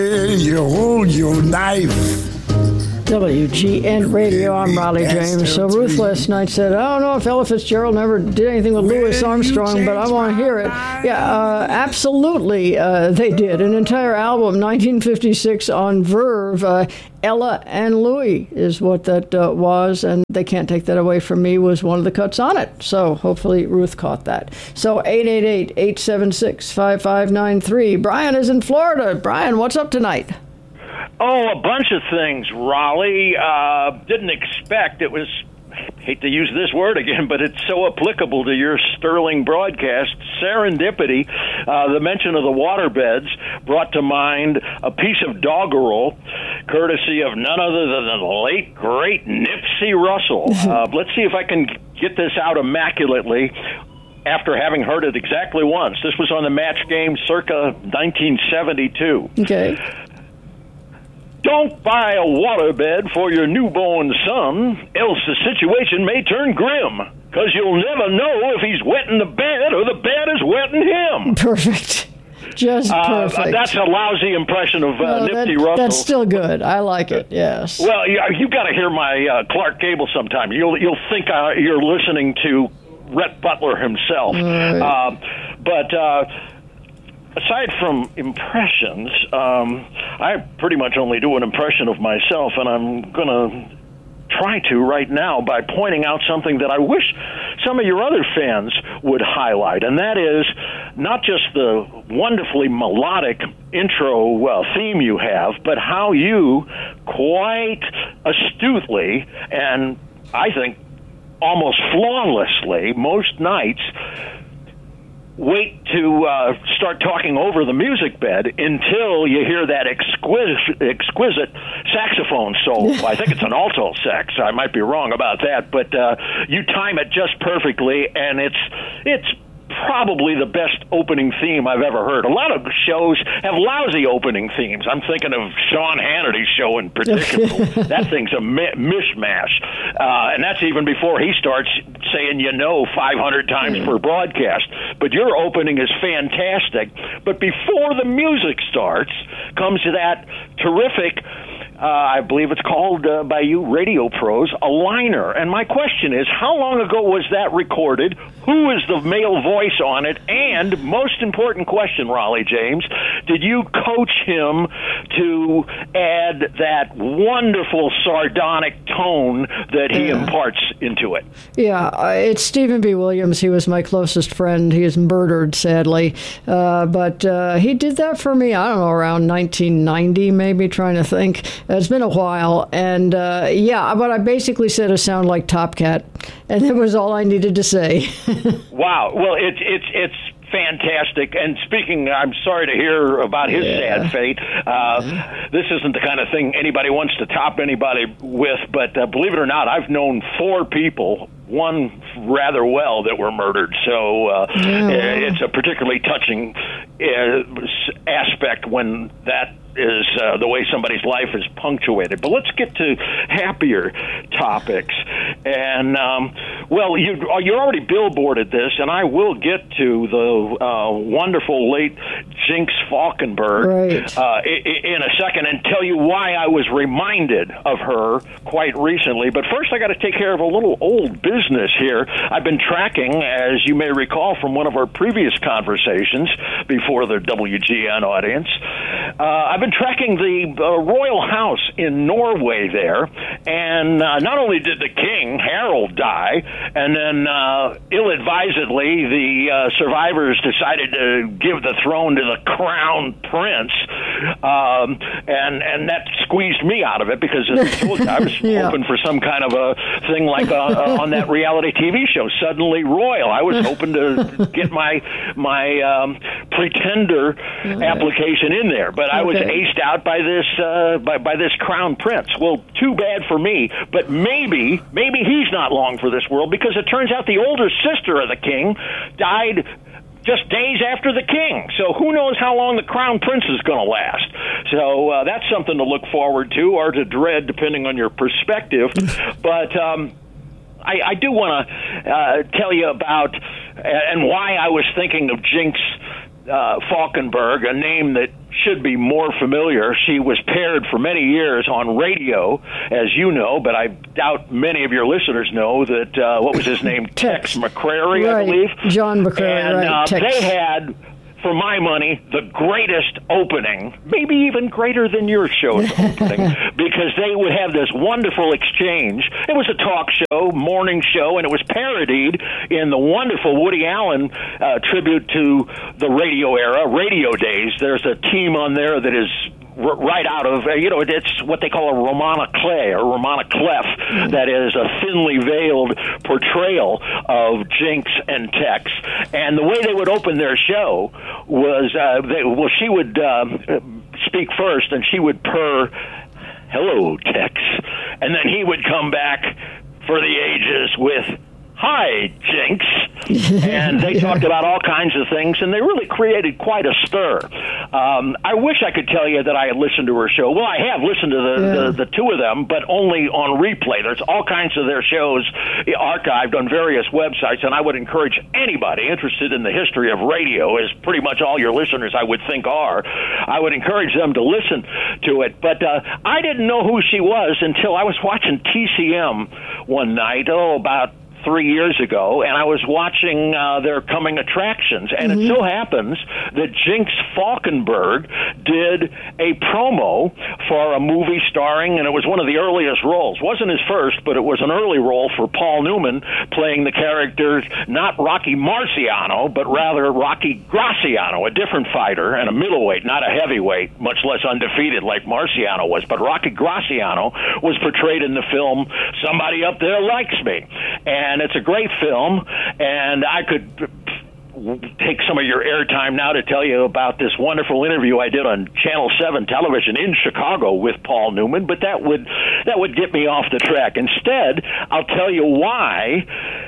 You hold your knife. WGN Radio, I'm Raleigh James. So Ruth last night said, I don't know if Ella Fitzgerald never did anything with Louis Armstrong, but I want to hear it. Yeah, absolutely they did. An entire album, 1956 on Verve. Ella and Louis is what that was, and They Can't Take That Away From Me was one of the cuts on it. So hopefully Ruth caught that. So 888-876-5593. Brian is in Florida. Brian, what's up tonight? Oh, a bunch of things, Raleigh. Didn't expect it was, hate to use this word again, but it's so applicable to your sterling broadcast, serendipity. The mention of the waterbeds brought to mind a piece of doggerel, courtesy of none other than the late, great Nipsey Russell. Let's see if I can get this out immaculately after having heard it exactly once. This was on the Match Game circa 1972. Okay. Don't buy a waterbed for your newborn son, else the situation may turn grim, because you'll never know if he's wetting the bed or the bed is wetting him. Perfect. Just perfect. That's a lousy impression of Nipsey Russell. That's still good. I like it, yes. Well, you got to hear my Clark Gable sometime. You'll think you're listening to Rhett Butler himself. Right. Aside from impressions, I pretty much only do an impression of myself, and I'm going to try to right now by pointing out something that I wish some of your other fans would highlight, and that is not just the wonderfully melodic intro theme you have, but how you quite astutely and I think almost flawlessly most nights wait to start talking over the music bed until you hear that exquisite saxophone solo. I think it's an alto sax. I might be wrong about that, but you time it just perfectly, and it's probably the best opening theme I've ever heard. A lot of shows have lousy opening themes. I'm thinking of Sean Hannity's show in particular. That thing's a mishmash. And that's even before he starts saying 500 times per broadcast. But your opening is fantastic. But before the music starts comes that terrific, I believe it's called by you radio pros, a liner. And my question is, how long ago was that recorded? Who is the male voice on it? And most important question, Raleigh James, did you coach him to add that wonderful sardonic tone that he imparts into it? Yeah, it's Stephen B. Williams. He was my closest friend. He is murdered, sadly. But he did that for me, I don't know, around 1990, maybe, trying to think. It's been a while. And but I basically said it sounded like Top Cat. And that was all I needed to say. Wow. Well, it's fantastic. And speaking, I'm sorry to hear about his sad fate. This isn't the kind of thing anybody wants to top anybody with, but believe it or not, I've known 4 people, one rather well, that were murdered. So it's a particularly touching aspect when that is the way somebody's life is punctuated. But let's get to happier topics. And, you already billboarded this, and I will get to the wonderful late Jinx Falkenberg in a second and tell you why I was reminded of her quite recently. But first, I got to take care of a little old business here. I've been tracking, as you may recall from one of our previous conversations before the WGN audience, I've been tracking the royal house in Norway there, and not only did the king, Harald, die, and then ill-advisedly the survivors decided to give the throne to the crown prince, and that squeezed me out of it because as I told you, I was hoping for some kind of a thing like on that reality TV show, Suddenly Royal. I was hoping to get my pretender application in there, but I was aced out by this crown prince. Well, too bad for me, but maybe he's not long for this world, because it turns out the older sister of the king died just days after the king. So who knows how long the crown prince is going to last. So that's something to look forward to, or to dread, depending on your perspective. But I do want to tell you about and why I was thinking of Jinx Falkenberg, a name that should be more familiar. She was paired for many years on radio, as you know, but I doubt many of your listeners know that, what was his name? Tex McCrary, right. I believe. John McCrary, and, right. They had, for my money, the greatest opening, maybe even greater than your show's opening, because they would have this wonderful exchange. It was a talk show, morning show, and it was parodied in the wonderful Woody Allen tribute to the radio era, Radio Days. There's a team on there that is right out of, it's what they call a Romana Clay or Romana Clef. That is a thinly veiled portrayal of Jinx and Tex. And the way they would open their show was, she would speak first, and she would purr, "Hello, Tex." And then he would come back for the ages with, "Hi, Jinx." And they talked about all kinds of things, and they really created quite a stir. I wish I could tell you that I had listened to her show. Well, I have listened to the two of them, but only on replay. There's all kinds of their shows archived on various websites, and I would encourage anybody interested in the history of radio, as pretty much all your listeners I would think are, I would encourage them to listen to it. But I didn't know who she was until I was watching TCM one night, about 3 years ago, and I was watching their coming attractions, and it so happens that Jinx Falkenberg did a promo for a movie starring, and it was one of the earliest roles. Wasn't his first, but it was an early role for Paul Newman, playing the character, not Rocky Marciano, but rather Rocky Graciano, a different fighter, and a middleweight, not a heavyweight, much less undefeated like Marciano was. But Rocky Graciano was portrayed in the film Somebody Up There Likes Me. And it's a great film, and I could take some of your airtime now to tell you about this wonderful interview I did on Channel 7 television in Chicago with Paul Newman, but that would get me off the track. Instead, I'll tell you why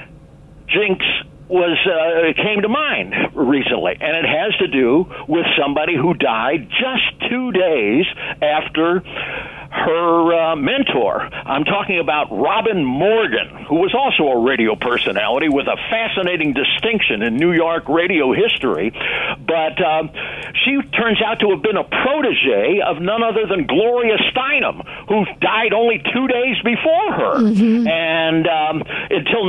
Jinx came to mind recently, and it has to do with somebody who died just 2 days after her mentor. I'm talking about Robin Morgan, who was also a radio personality with a fascinating distinction in New York radio history. But she turns out to have been a protege of none other than Gloria Steinem, who died only 2 days before her. And until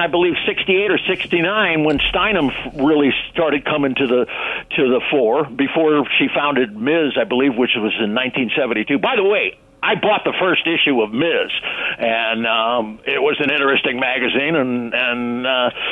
1968 or 69, when Steinem really started coming to the fore, before she founded Ms., I believe, which was in 1972. By the way, I bought the first issue of Ms., and it was an interesting magazine, and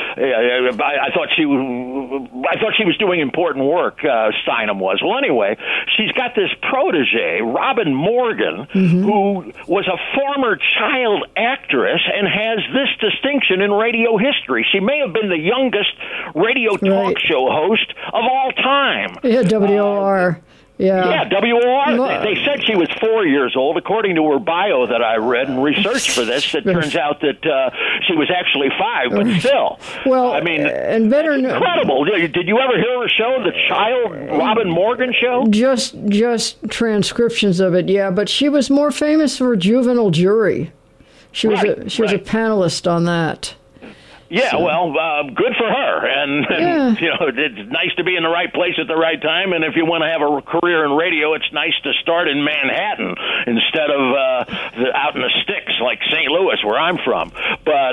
I thought she was doing important work. Steinem was. Well, anyway, she's got this protege, Robin Morgan, who was a former child actress and has this distinction in radio history. She may have been the youngest radio talk show host of all time. Yeah, WOR. Yeah, WOR. They said she was 4 years old, according to her bio that I read and researched for this. It turns out that she was actually 5, but still. Well, I mean, and better incredible. Did you ever hear her show, the Child Robin Morgan Show? Just transcriptions of it, yeah. But she was more famous for Juvenile Jury. She was a panelist on that. Yeah, well, good for her, and it's nice to be in the right place at the right time. And if you want to have a career in radio, it's nice to start in Manhattan instead of out in the sticks like St. Louis, where I'm from. But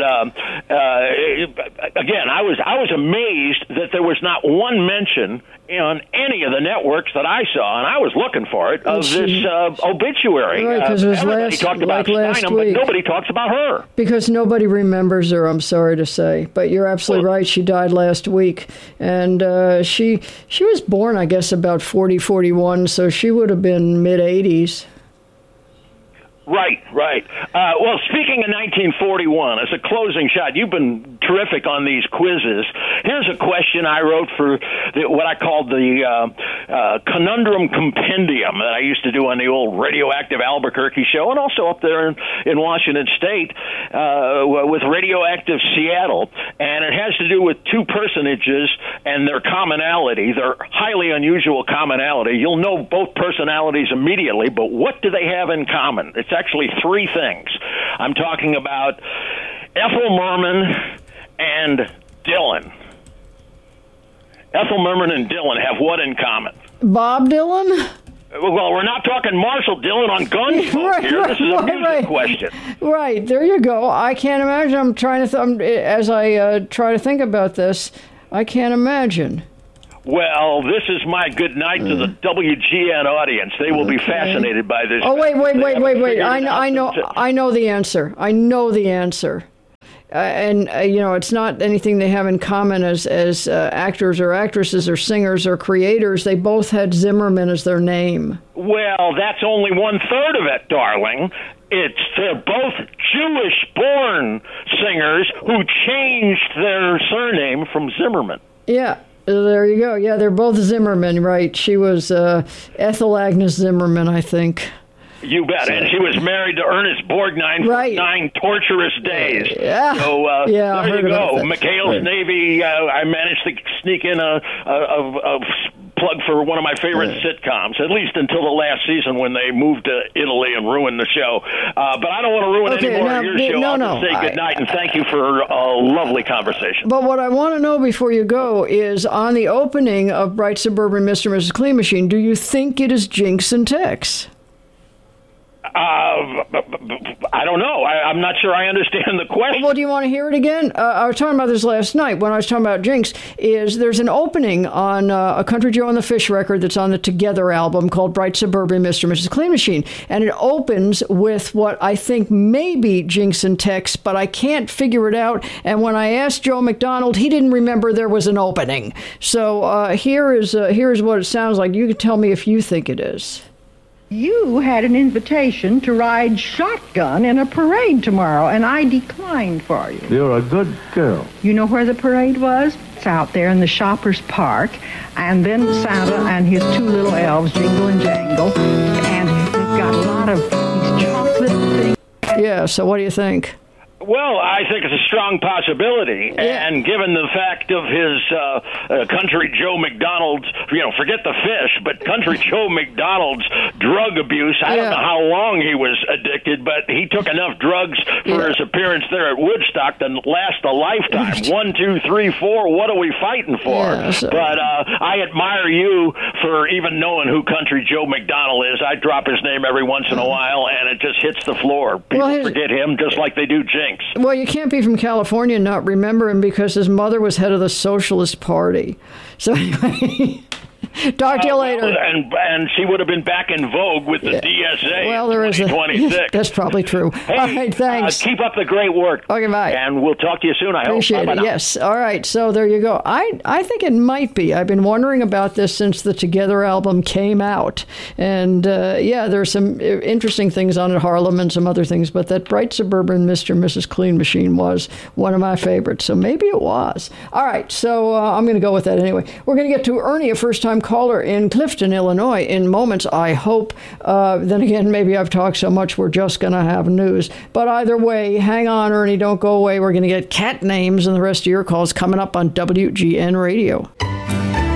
again, I was amazed that there was not one mention on any of the networks that I saw, and I was looking for it, of this obituary. Right, because it was everybody talked about Steinem, but nobody talks about her. Because nobody remembers her, I'm sorry to say. But you're absolutely right. She died last week. And she was born, I guess, about 40, 41, so she would have been mid-80s. Right. Well, speaking of 1941, as a closing shot, you've been terrific on these quizzes. Here's a question I wrote for what I called the Conundrum Compendium that I used to do on the old Radioactive Albuquerque show, and also up there in Washington State with Radioactive Seattle. And it has to do with two personages and their commonality, their highly unusual commonality. You'll know both personalities immediately, but what do they have in common? It's actually three things. I'm talking about Ethel Merman and Dylan. Ethel Merman and Dylan have what in common? Bob Dylan? Well, we're not talking Marshall Dillon on Gunsmoke here. This is a music question. Right, there you go. I can't imagine. I'm trying to, as I try to think about this, I can't imagine. Well, this is my good night to the WGN audience. They will be fascinated by this. Oh, wait. I know the answer. I know the answer. It's not anything they have in common as actors or actresses or singers or creators. They both had Zimmerman as their name. Well, that's only 1/3 of it, darling. They're both Jewish-born singers who changed their surname from Zimmerman. Yeah. There you go. Yeah, they're both Zimmerman, right? She was Ethel Agnes Zimmerman, I think. You bet. And she was married to Ernest Borgnine for 9 torturous days. Yeah. So there you go. McHale's Navy. I managed to sneak in a plug for one of my favorite sitcoms, at least until the last season when they moved to Italy and ruined the show. But I don't want to ruin any more of your show. I'll just say good night and thank you for a lovely conversation. But what I want to know before you go is, on the opening of Bright Suburban Mr. and Mrs. Clean Machine, do you think it is Jinx and Tex? I don't know. I'm not sure I understand the question. Well, do you want to hear it again? I was talking about this last night when I was talking about Jinx. There's an opening on a Country Joe and the Fish record that's on the Together album called Bright Suburban Mr. and Mrs. Clean Machine. And it opens with what I think may be Jinx and Tex, but I can't figure it out. And when I asked Joe McDonald, he didn't remember there was an opening. So here is what it sounds like. You can tell me if you think it is. You had an invitation to ride shotgun in a parade tomorrow, and I declined for you. You're a good girl. You know where the parade was? It's out there in the Shoppers Park, and then Santa and his 2 little elves jingle and jangle, and they've got a lot of these chocolate things. Yeah, so what do you think? Well, I think it's a strong possibility, and given the fact of his Country Joe McDonald's, forget the fish, but Country Joe McDonald's drug abuse, I don't know how long he was addicted, but he took enough drugs for his appearance there at Woodstock to last a lifetime. 1, 2, 3, 4, what are we fighting for? But I admire you for even knowing who Country Joe McDonald is. I drop his name every once in a while, and it just hits the floor. People forget him just like they do Jinx. Well, you can't be from California and not remember him because his mother was head of the Socialist Party. So anyway, talk to you later. And she would have been back in vogue with the DSA. Well, there is 2026. That's probably true. Hey, all right, thanks. Keep up the great work. Okay, bye. And we'll talk to you soon, I Appreciate hope. it. Yes. All right. So there you go. I think it might be. I've been wondering about this since the Together album came out. And there's some interesting things on it, Harlem and some other things, but that Bright Suburban Mr. and Mrs. Clean Machine was one of my favorites. So maybe it was. All right. So I'm going to go with that anyway. We're going to get to Ernie, a first-time caller in Clifton, Illinois, in moments, I hope. Then again, maybe I've talked so much we're just going to have news. But either way, hang on, Ernie, don't go away. We're going to get cat names and the rest of your calls coming up on WGN Radio.